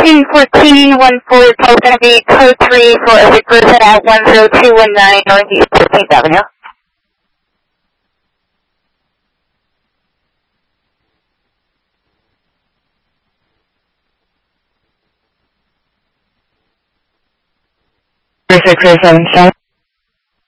214 14 is going to be code 3 for a sick person at 10219 Northeast 14th Avenue. Perfect, 477.